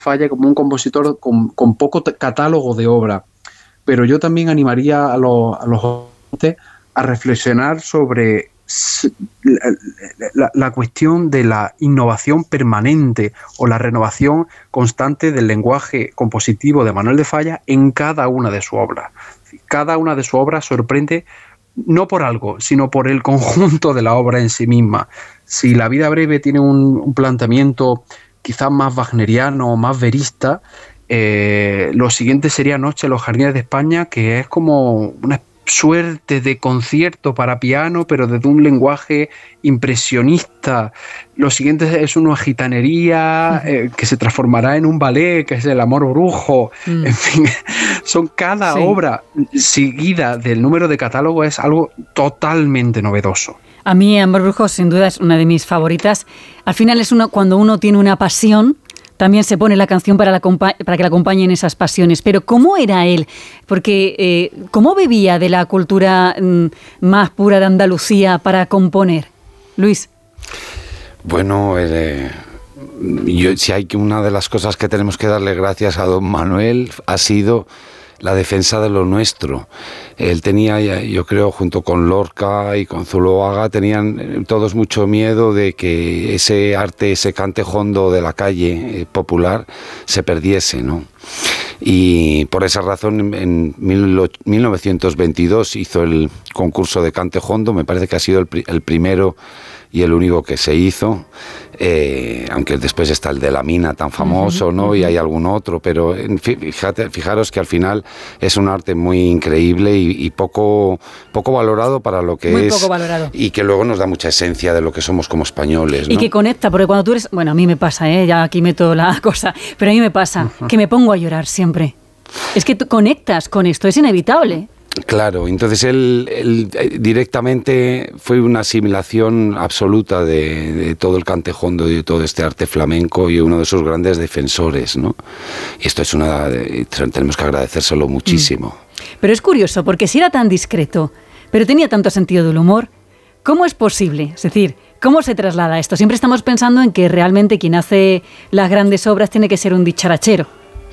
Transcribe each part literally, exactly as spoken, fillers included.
Falla como un compositor con, con poco t- catálogo de obra, pero yo también animaría a los, a los oyentes a reflexionar sobre la, la, la cuestión de la innovación permanente o la renovación constante del lenguaje compositivo de Manuel de Falla en cada una de sus obras. Cada una de sus obras sorprende no por algo, sino por el conjunto de la obra en sí misma. Si La vida breve tiene un, un planteamiento quizás más wagneriano, más verista, eh, lo siguiente sería Noche en los jardines de España, que es como una suerte de concierto para piano, pero desde un lenguaje impresionista. Lo siguiente es una gitanería eh, que se transformará en un ballet, que es El amor brujo. Mm. En fin, son cada sí. obra seguida del número de catálogo es algo totalmente novedoso. A mí Amor brujo sin duda es una de mis favoritas. Al final es uno, cuando uno tiene una pasión, también se pone la canción para, la, para que la acompañen esas pasiones. Pero ¿cómo era él? Porque eh, ¿cómo bebía de la cultura mm, más pura de Andalucía para componer? Luis. Bueno, eh, yo, si hay que una de las cosas que tenemos que darle gracias a don Manuel ha sido la defensa de lo nuestro. Él tenía, yo creo, junto con Lorca y con Zuloaga, tenían todos mucho miedo de que ese arte, ese cante jondo de la calle eh, popular se perdiese, ¿no? Y por esa razón en mil novecientos veintidós hizo el concurso de cante jondo, me parece que ha sido el, pri- el primero y el único que se hizo, eh, aunque después está el de la mina tan famoso, uh-huh, ¿no? Uh-huh. Y hay algún otro, pero fíjate, fijaros que al final es un arte muy increíble y, y poco, poco valorado para lo que muy es. Poco valorado. Y que luego nos da mucha esencia de lo que somos como españoles, ¿no? Y que conecta, porque cuando tú eres, bueno, a mí me pasa, ¿eh? Ya aquí meto la cosa, pero a mí me pasa uh-huh. que me pongo a llorar siempre. Es que tú conectas con esto, es inevitable. Claro, entonces él, él directamente fue una asimilación absoluta de, de todo el cante jondo y de todo este arte flamenco y uno de sus grandes defensores, ¿no? Y esto es una, tenemos que agradecérselo muchísimo. Pero es curioso, porque si era tan discreto, pero tenía tanto sentido del humor, ¿cómo es posible? Es decir, ¿cómo se traslada esto? Siempre estamos pensando en que realmente quien hace las grandes obras tiene que ser un dicharachero.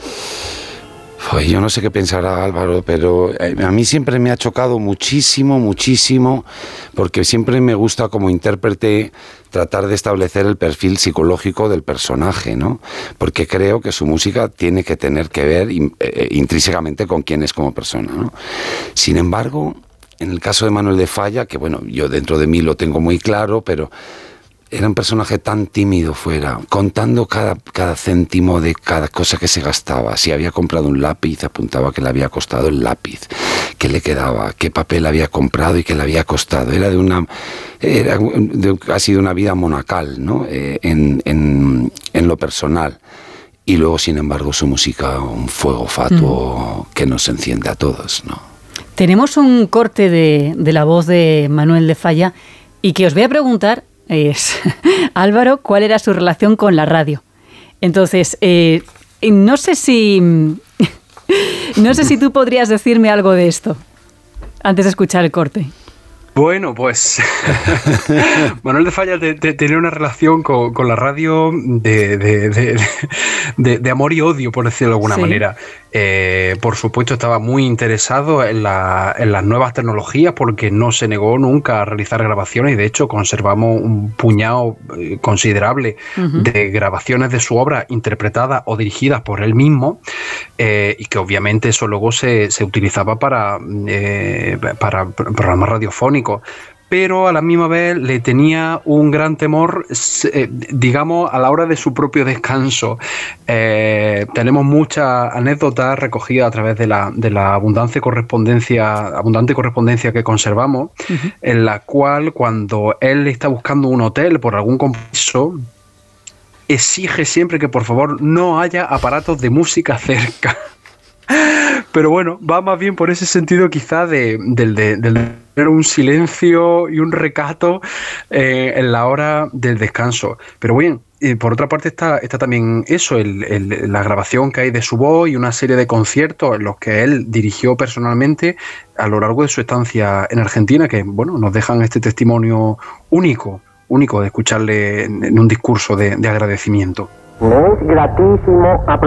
Pues yo no sé qué pensará Álvaro, pero a mí siempre me ha chocado muchísimo, muchísimo, porque siempre me gusta como intérprete tratar de establecer el perfil psicológico del personaje, ¿no? Porque creo que su música tiene que tener que ver eh, intrínsecamente con quién es como persona, ¿no? Sin embargo, en el caso de Manuel de Falla, que bueno, yo dentro de mí lo tengo muy claro, pero era un personaje tan tímido fuera, contando cada, cada céntimo de cada cosa que se gastaba. Si había comprado un lápiz, apuntaba que le había costado el lápiz, qué le quedaba, qué papel había comprado y qué le había costado. Era de una, era de, ha sido una vida monacal, ¿no? Eh, en, en, en lo personal. Y luego, sin embargo, su música, un fuego fatuo mm. que nos enciende a todos, ¿no? Tenemos un corte de, de la voz de Manuel de Falla y que os voy a preguntar es, Álvaro, ¿cuál era su relación con la radio? Entonces, eh, no sé si no sé si tú podrías decirme algo de esto antes de escuchar el corte. Bueno, pues Manuel de Falla te, te, tenía una relación con, con la radio de, de, de, de, de amor y odio, por decirlo de alguna sí. manera. Eh, por supuesto, estaba muy interesado en, la, en las nuevas tecnologías porque no se negó nunca a realizar grabaciones y de hecho conservamos un puñado eh, considerable uh-huh. de grabaciones de su obra interpretadas o dirigidas por él mismo eh, y que obviamente eso luego se, se utilizaba para, eh, para programas radiofónicos. Pero a la misma vez le tenía un gran temor, eh, digamos, a la hora de su propio descanso. Eh, tenemos muchas anécdotas recogidas a través de la, de la abundante correspondencia, abundante correspondencia que conservamos, uh-huh. en la cual cuando él está buscando un hotel por algún compromiso, exige siempre que por favor no haya aparatos de música cerca. Pero bueno, va más bien por ese sentido quizá de, de, de, de tener un silencio y un recato eh, en la hora del descanso. Pero bien, y por otra parte está, está también eso, el, el, la grabación que hay de su voz y una serie de conciertos en los que él dirigió personalmente a lo largo de su estancia en Argentina, que bueno, nos dejan este testimonio único, único de escucharle en, en un discurso de, de agradecimiento. Me es gratísimo